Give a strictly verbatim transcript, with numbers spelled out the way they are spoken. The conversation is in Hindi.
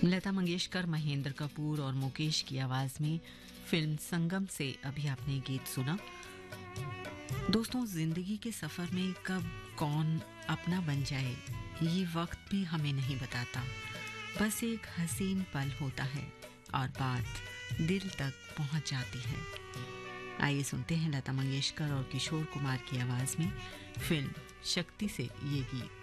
लता मंगेशकर, महेंद्र कपूर और मुकेश की आवाज में फिल्म संगम से अभी आपने गीत सुना। दोस्तों, जिंदगी के सफर में कब कौन अपना बन जाए ये वक्त भी हमें नहीं बताता। बस एक हसीन पल होता है और बात दिल तक पहुंच जाती है। आइए सुनते हैं लता मंगेशकर और किशोर कुमार की आवाज में फिल्म शक्ति से ये गीत।